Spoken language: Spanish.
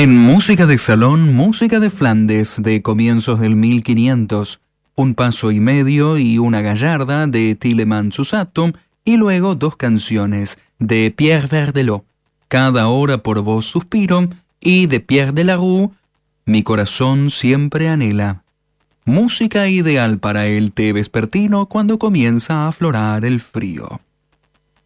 En música de salón, música de Flandes de comienzos del 1500, Un paso y medio y una gallarda de Tillemans Susato, y luego dos canciones de Pierre Verdelot, Cada hora por vos suspiro, y de Pierre Delarue, Mi corazón siempre anhela. Música ideal para el té vespertino cuando comienza a aflorar el frío.